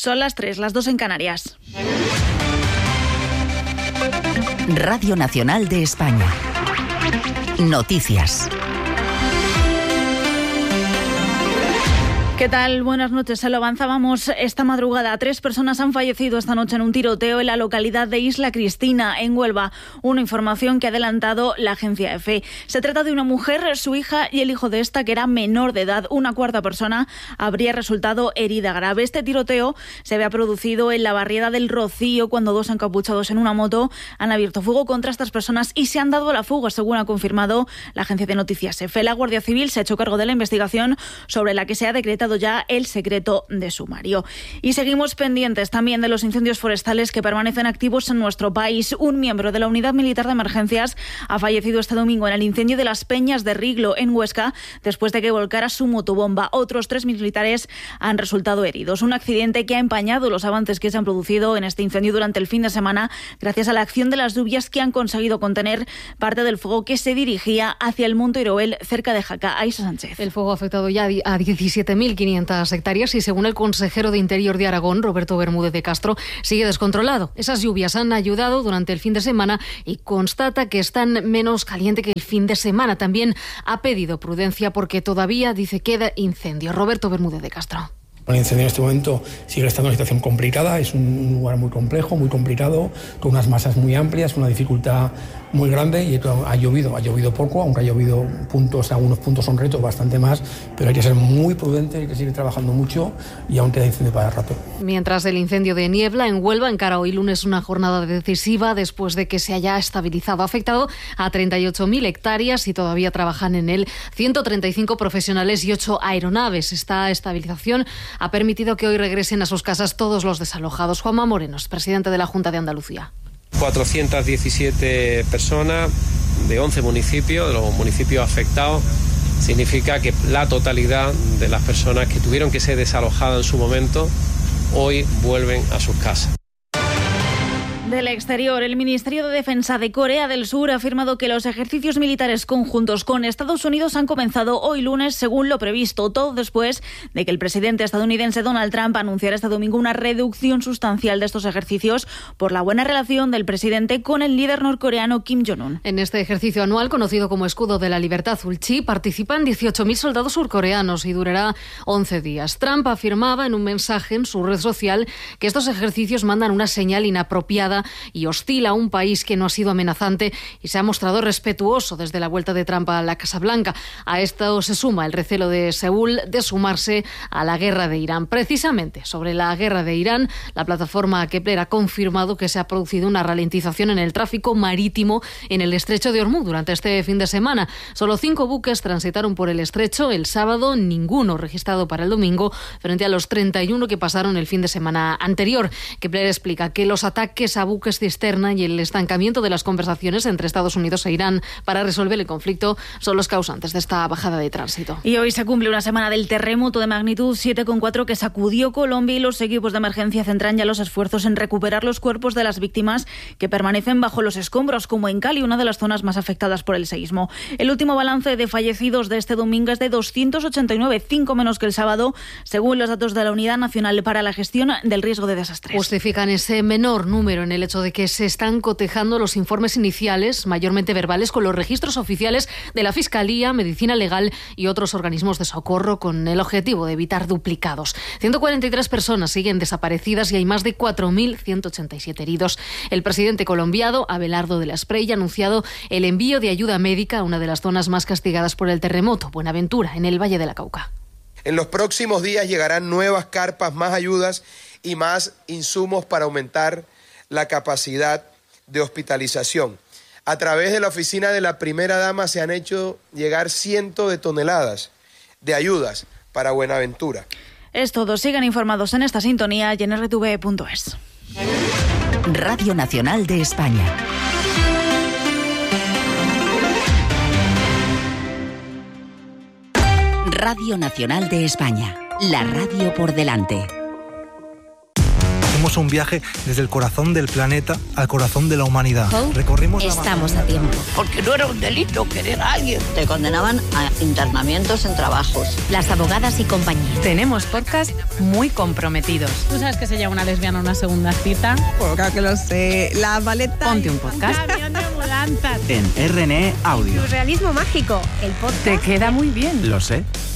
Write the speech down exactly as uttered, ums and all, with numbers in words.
Son las tres, las dos en Canarias. Radio Nacional de España. Noticias. ¿Qué tal? Buenas noches. Se lo avanzábamos esta madrugada. Tres personas han fallecido esta noche en un tiroteo en la localidad de Isla Cristina, en Huelva. Una información que ha adelantado la agencia EFE. Se trata de una mujer, su hija y el hijo de esta, que era menor de edad. Una cuarta persona habría resultado herida grave. Este tiroteo se había producido en la barriada del Rocío, cuando dos encapuchados en una moto han abierto fuego contra estas personas y se han dado a la fuga, según ha confirmado la agencia de noticias EFE. La Guardia Civil se ha hecho cargo de la investigación, sobre la que se ha decretado ya el secreto de sumario. Y seguimos pendientes también de los incendios forestales que permanecen activos en nuestro país. Un miembro de la Unidad Militar de Emergencias ha fallecido este domingo en el incendio de las Peñas de Riglo, en Huesca, después de que volcara su motobomba. Otros tres militares han resultado heridos. Un accidente que ha empañado los avances que se han producido en este incendio durante el fin de semana, gracias a la acción de las lluvias que han conseguido contener parte del fuego que se dirigía hacia el Monte Iroel, cerca de Jaca. Aisa Sánchez. El fuego ha afectado ya a diecisiete mil quinientas hectáreas y, según el consejero de Interior de Aragón, Roberto Bermúdez de Castro, sigue descontrolado. Esas lluvias han ayudado durante el fin de semana y constata que están menos caliente que el fin de semana. También ha pedido prudencia porque todavía, dice, queda incendio. Roberto Bermúdez de Castro. El incendio en este momento sigue estando en una situación complicada, es un lugar muy complejo, muy complicado, con unas masas muy amplias, una dificultad muy grande, y ha llovido, ha llovido poco, aunque ha llovido puntos, algunos puntos son retos, bastante más, pero hay que ser muy prudente, hay que seguir trabajando mucho y aún queda incendio para rato. Mientras el incendio de Niebla en Huelva encara hoy lunes una jornada decisiva después de que se haya estabilizado. Ha afectado a treinta y ocho mil hectáreas y todavía trabajan en él ciento treinta y cinco profesionales y ocho aeronaves. Esta estabilización ha permitido que hoy regresen a sus casas todos los desalojados. Juanma Morenos, presidente de la Junta de Andalucía. cuatrocientas diecisiete personas de once municipios, de los municipios afectados. Significa que la totalidad de las personas que tuvieron que ser desalojadas en su momento, hoy vuelven a sus casas. Del exterior, el Ministerio de Defensa de Corea del Sur ha afirmado que los ejercicios militares conjuntos con Estados Unidos han comenzado hoy lunes, según lo previsto, todo después de que el presidente estadounidense Donald Trump anunciara este domingo una reducción sustancial de estos ejercicios por la buena relación del presidente con el líder norcoreano Kim Jong-un. En este ejercicio anual, conocido como Escudo de la Libertad Ulchi, participan dieciocho mil soldados surcoreanos y durará once días. Trump afirmaba en un mensaje en su red social que estos ejercicios mandan una señal inapropiada y hostil a un país que no ha sido amenazante y se ha mostrado respetuoso desde la vuelta de Trump a la Casa Blanca. A esto se suma el recelo de Seúl de sumarse a la guerra de Irán. Precisamente sobre la guerra de Irán, la plataforma Kepler ha confirmado que se ha producido una ralentización en el tráfico marítimo en el estrecho de Hormuz durante este fin de semana. Solo cinco buques transitaron por el estrecho el sábado, ninguno registrado para el domingo, frente a los treinta y uno que pasaron el fin de semana anterior. Kepler explica que los ataques a buques cisterna y el estancamiento de las conversaciones entre Estados Unidos e Irán para resolver el conflicto son los causantes de esta bajada de tránsito. Y hoy se cumple una semana del terremoto de magnitud siete coma cuatro que sacudió Colombia, y los equipos de emergencia centran ya los esfuerzos en recuperar los cuerpos de las víctimas que permanecen bajo los escombros, como en Cali, una de las zonas más afectadas por el seísmo. El último balance de fallecidos de este domingo es de doscientos ochenta y nueve, cinco menos que el sábado, según los datos de la Unidad Nacional para la Gestión del Riesgo de Desastres. Justifican ese menor número en el hecho de que se están cotejando los informes iniciales, mayormente verbales, con los registros oficiales de la Fiscalía, Medicina Legal y otros organismos de socorro, con el objetivo de evitar duplicados. ciento cuarenta y tres personas siguen desaparecidas y hay más de cuatro mil ciento ochenta y siete heridos. El presidente colombiano, Abelardo de la Espriella, ha anunciado el envío de ayuda médica a una de las zonas más castigadas por el terremoto, Buenaventura, en el Valle de la Cauca. En los próximos días llegarán nuevas carpas, más ayudas y más insumos para aumentar la capacidad de hospitalización. A través de la oficina de la primera dama se han hecho llegar cientos de toneladas de ayudas para Buenaventura. Es todo. Sigan informados en esta sintonía y en erre te ve punto es. Radio Nacional de España. Radio Nacional de España. La radio por delante. Hacemos un viaje desde el corazón del planeta al corazón de la humanidad. Hope, Recorrimos estamos a tiempo. Porque no era un delito querer a alguien. Te condenaban a internamientos en trabajos. Las abogadas y compañía. Tenemos podcast muy comprometidos. ¿Tú sabes que se llama una lesbiana una segunda cita? Pues claro que lo sé. La maleta. Ponte un podcast. En R N E Audio. Surrealismo mágico, el podcast. Te queda muy bien. Lo sé.